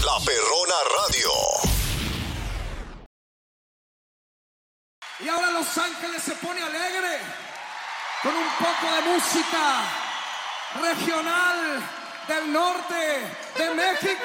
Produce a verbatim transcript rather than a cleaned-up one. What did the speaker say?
La Perrona Radio. Y ahora Los Ángeles se pone alegre con un poco de música regional del norte de México.